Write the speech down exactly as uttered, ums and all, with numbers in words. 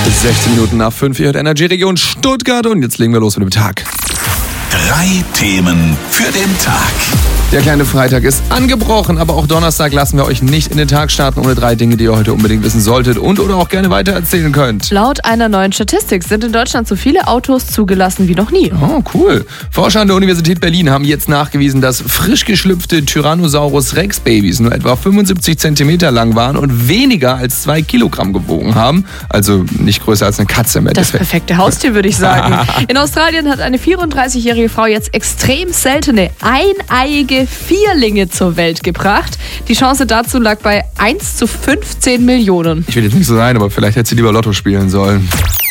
sechzehn Minuten nach fünf, ihr hört Energy Region Stuttgart und jetzt legen wir los mit dem Tag. Drei Themen für den Tag. Der kleine Freitag ist angebrochen, aber auch Donnerstag lassen wir euch nicht in den Tag starten ohne drei Dinge, die ihr heute unbedingt wissen solltet und oder auch gerne weitererzählen könnt. Laut einer neuen Statistik sind in Deutschland so viele Autos zugelassen wie noch nie. Oh, cool. Forscher an der Universität Berlin haben jetzt nachgewiesen, dass frisch geschlüpfte Tyrannosaurus Rex Babys nur etwa fünfundsiebzig Zentimeter lang waren und weniger als zwei Kilogramm gewogen haben. Also nicht größer als eine Katze im Das Endeffekt. perfekte Haustier, würde ich sagen. In Australien hat eine vierunddreißigjährige Frau jetzt extrem seltene, eineiige Vierlinge zur Welt gebracht. Die Chance dazu lag bei eins zu fünfzehn Millionen. Ich will jetzt nicht so sein, aber vielleicht hätte sie lieber Lotto spielen sollen.